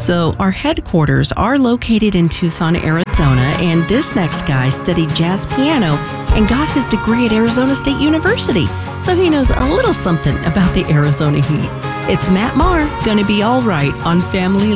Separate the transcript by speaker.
Speaker 1: So our headquarters are located in Tucson, Arizona, and this next guy studied jazz piano and got his degree at Arizona State University. So he knows a little something about the Arizona heat. It's Matt Maher, Gonna Be All Right on Family